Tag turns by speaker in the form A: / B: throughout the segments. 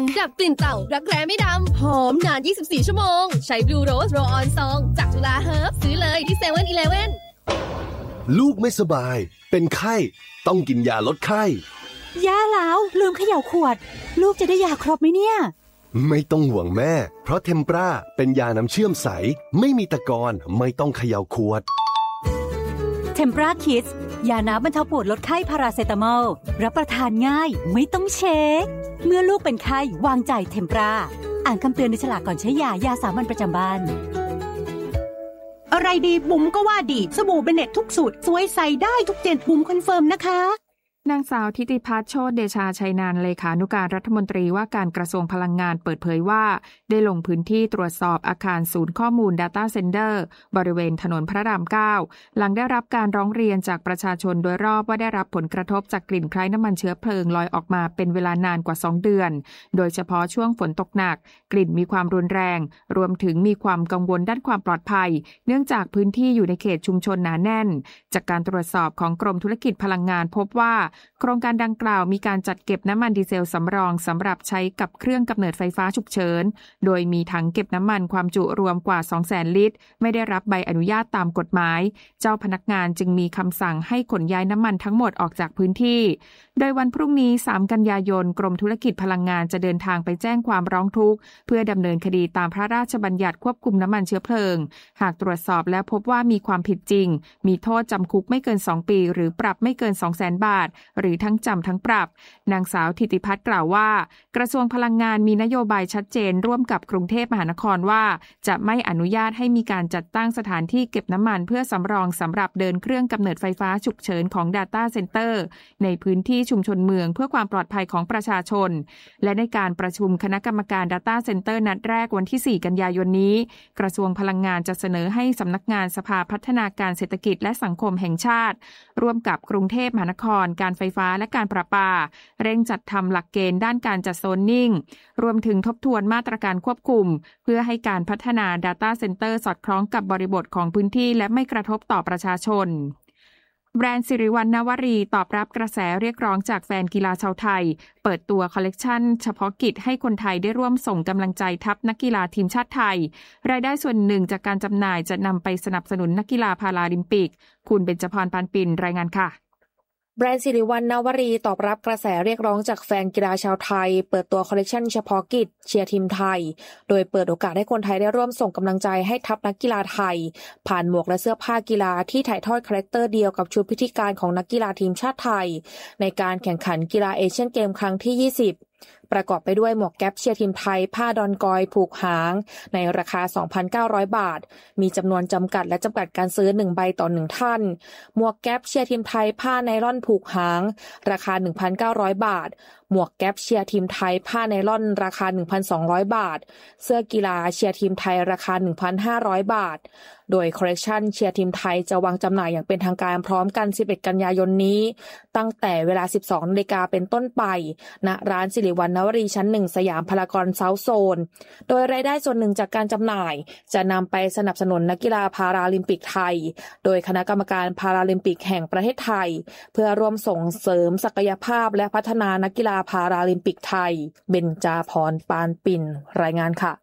A: ดับกลิ่นเต่ารักแร้ไม่ดำหอมนาน24ชั่วโมงใช้ Blue Rose Roll On Song จากจุฬาเฮิร์บซื้อเลยที่ 7-Eleven
B: ลูกไม่สบายเป็นไข้ต้องกินยาลดไข้
C: ย่าแล้วลืมเขย่าขวดลูกจะได้ยาครบไหมเนี่ย
B: ไม่ต้องห่วงแม่เพราะเทมปราเป็นยาน้ำเชื่อมใสไม่มีตะกอนไม่ต้องเขย่าขวด
C: เทมปราคิดส์ยาน้ำบรรเทาปวดลดไข้พาราเซตามอลรับประทานง่ายไม่ต้องเช็คเมื่อลูกเป็นไข้วางใจเทมปราอ่านคำเตือนในฉลากก่อนใช้ยาสามัญประจำบ้าน
D: อะไรดีบุ๋มก็ว่าดีสบู่เบเน็ตทุกสูตรสวยใส่ได้ทุกเจนบุ๋มคอนเฟิร์มนะคะ
E: นางสาวทิติพัฒน์โชติเดชาชัยนานเลขานุการรัฐมนตรีว่าการกระทรวงพลังงานเปิดเผยว่าได้ลงพื้นที่ตรวจสอบอาคารศูนย์ข้อมูล Data Center บริเวณถนนพระราม 9 หลังได้รับการร้องเรียนจากประชาชนโดยรอบว่าได้รับผลกระทบจากกลิ่นคล้ายน้ำมันเชื้อเพลิงลอยออกมาเป็นเวลานานกว่า2 เดือนโดยเฉพาะช่วงฝนตกหนักกลิ่นมีความรุนแรงรวมถึงมีความกังวลด้านความปลอดภัยเนื่องจากพื้นที่อยู่ในเขตชุมชนหนาแน่นจากการตรวจสอบของกรมธุรกิจพลังงานพบว่าโครงการดังกล่าวมีการจัดเก็บน้ำมันดีเซลสำรองสำหรับใช้กับเครื่องกำเนิดไฟฟ้าฉุกเฉินโดยมีถังเก็บน้ำมันความจุรวมกว่า 200,000 ลิตรไม่ได้รับใบอนุญาตตามกฎหมายเจ้าพนักงานจึงมีคำสั่งให้ขนย้ายน้ำมันทั้งหมดออกจากพื้นที่โดยวันพรุ่งนี้3 กันยายนกรมธุรกิจพลังงานจะเดินทางไปแจ้งความร้องทุกข์เพื่อดำเนินคดีตามพระราชบัญญัติควบคุมน้ำมันเชื้อเพลิงหากตรวจสอบแล้วพบว่ามีความผิดจริงมีโทษจำคุกไม่เกิน2 ปีหรือปรับไม่เกิน 200,000 บาทหรือทั้งจำทั้งปรับนางสาวธิติพัฒน์กล่าวว่ากระทรวงพลังงานมีนโยบายชัดเจนร่วมกับกรุงเทพมหานครว่าจะไม่อนุญาตให้มีการจัดตั้งสถานที่เก็บน้ำมันเพื่อสำรองสำหรับเดินเครื่องกำเนิดไฟฟ้าฉุกเฉินของ Data Center ในพื้นที่ชุมชนเมืองเพื่อความปลอดภัยของประชาชนและในการประชุมคณะกรรมการ Data Center นัดแรกวันที่4 กันยายนนี้กระทรวงพลังงานจะเสนอให้สำนักงานสภาพัฒนาการเศรษฐกิจและสังคมแห่งชาติร่วมกับกรุงเทพมหานครการไฟฟ้าและการประปาเร่งจัดทำหลักเกณฑ์ด้านการจัดโซนนิ่งรวมถึงทบทวนมาตรการควบคุมเพื่อให้การพัฒนา Data Center สอดคล้องกับบริบทของพื้นที่และไม่กระทบต่อประชาชนแบรนด์สิริวัลย์นวรีตอบรับกระแสเรียกร้องจากแฟนกีฬาชาวไทยเปิดตัวคอลเลกชันเฉพาะกิจให้คนไทยได้ร่วมส่งกำลังใจทัพนักกีฬาทีมชาติไทยรายได้ส่วนหนึ่งจากการจำหน่ายจะนำไปสนับสนุนนักกีฬาพาราลิมปิกคุณเบญจพร ปานปิ่นรายงานค่ะ
F: แบรนด์สิริวัลย์นวรีตอบรับกระแสเรียกร้องจากแฟนกีฬาชาวไทยเปิดตัวคอลเลกชันเฉพาะกิจเชียร์ทีมไทยโดยเปิดโอกาสให้คนไทยได้ร่วมส่งกำลังใจให้ทัพนักกีฬาไทยผ่านหมวกและเสื้อผ้ากีฬาที่ถ่ายทอดคาแรคเตอร์เดียวกับชุดพิธีการของนักกีฬาทีมชาติไทยในการแข่งขันกีฬาเอเชียนเกมครั้งที่20ประกอบไปด้วยหมวกแก๊ปเชียร์ทีมไทยผ้าดอนกอยผูกหางในราคา 2,900 บาทมีจำนวนจำกัดและจำกัดการซื้อ1ใบต่อ1ท่านหมวกแก๊ปเชียร์ทีมไทยผ้าไนล่อนผูกหางราคา 1,900 บาทหมวกแก๊ปเชียร์ทีมไทยผ้าไนล่อนราคา 1,200 บาทเสื้อกีฬาเชียร์ทีมไทยราคา 1,500 บาทโดยคอลเลกชันเชียร์ทีมไทยจะวางจำหน่ายอย่างเป็นทางการพร้อมกัน11 กันยายนนี้ตั้งแต่เวลา 12 นาฬิกาเป็นต้นไปณร้านสิริวัลย์นวรีชั้น 1 สยามพารากอนเซาท์โซนโดยรายได้ส่วนหนึ่งจากการจำหน่ายจะนำไปสนับสนุนนักกีฬาพาราลิมปิกไทยโดยคณะกรรมการพาราลิมปิกแห่งประเทศไทยเพื่อร่วมส่งเสริมศักยภาพและพัฒนานักกีฬาพาราลิมปิกไทยเบญจพร ปานปิ่นรายงานค่ะ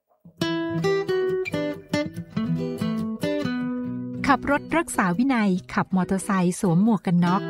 G: ขับรถรักษาวินัยขับมอเตอร์ไซค์สวมหมวกกันน็อก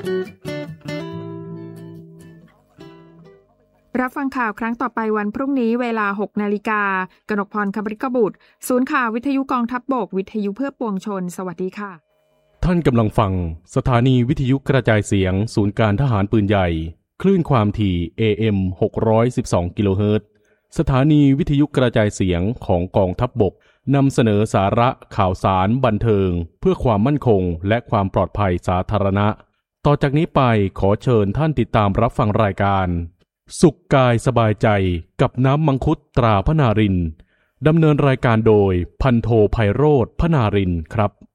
E: รับฟังข่าวครั้งต่อไปวันพรุ่งนี้เวลา 6 นาฬิกากนกพร คำริกบุตรศูนย์ข่าววิทยุกองทัพบกวิทยุเพื่อปวงชนสวัสดีค่ะ
H: ท่านกำลังฟังสถานีวิทยุกระจายเสียงศูนย์การทหารปืนใหญ่คลื่นความถี่ AM 612 กิโลเฮิรตซ์สถานีวิทยุกระจายเสียงของกองทัพบกนำเสนอสาระข่าวสารบันเทิงเพื่อความมั่นคงและความปลอดภัยสาธารณะต่อจากนี้ไปขอเชิญท่านติดตามรับฟังรายการสุขกายสบายใจกับน้ำมังคุดตราพนารินดำเนินรายการโดยพันโทไพโรจน์พนารินครับ